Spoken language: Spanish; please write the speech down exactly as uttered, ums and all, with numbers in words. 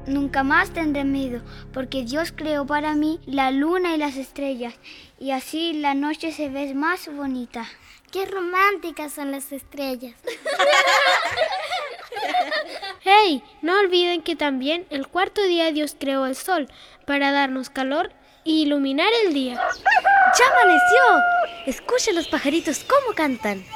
Nunca más tendré miedo, porque Dios creó para mí la luna y las estrellas, y así la noche se ve más bonita. ¡Qué románticas son las estrellas! ¡Hey! No olviden que también el cuarto día Dios creó el sol para darnos calor e iluminar el día. ¡Ya amaneció! Escuchen los pajaritos cómo cantan.